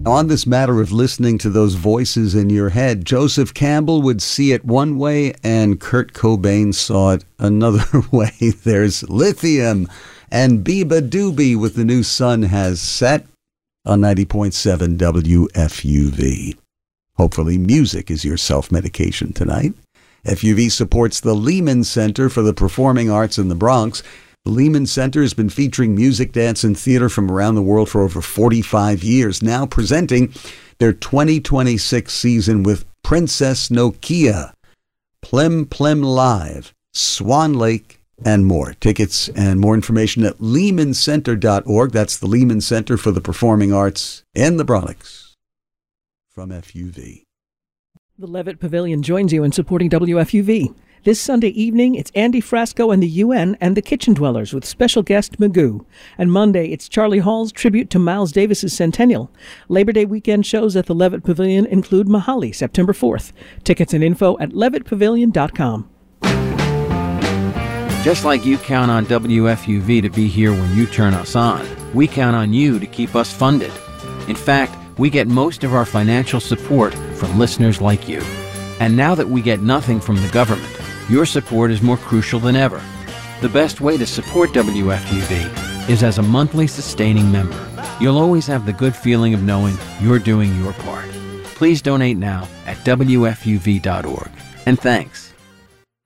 On this matter of listening to those voices in your head, Joseph Campbell would see it one way and Kurt Cobain saw it another way. There's Lithium and Biba Doobie with The New Sun Has Set on 90.7 WFUV. Hopefully music is your self-medication tonight. FUV supports the Lehman Center for the Performing Arts in the Bronx. The Lehman Center has been featuring music, dance, and theater from around the world for over 45 years, now presenting their 2026 season with Princess Nokia, Plim Plim Live, Swan Lake, and more. Tickets and more information at lehmancenter.org. That's the Lehman Center for the Performing Arts in the Bronx. From FUV. The Levitt Pavilion joins you in supporting WFUV. This Sunday evening, it's Andy Frasco and the UN and the Kitchen Dwellers with special guest Magoo. And Monday, it's Charlie Hall's tribute to Miles Davis's centennial. Labor Day weekend shows at the Levitt Pavilion include Mahali, September 4th. Tickets and info at levittpavilion.com. Just like you count on WFUV to be here when you turn us on, we count on you to keep us funded. In fact, we get most of our financial support from listeners like you. And now that we get nothing from the government, your support is more crucial than ever. The best way to support WFUV is as a monthly sustaining member. You'll always have the good feeling of knowing you're doing your part. Please donate now at WFUV.org. And thanks.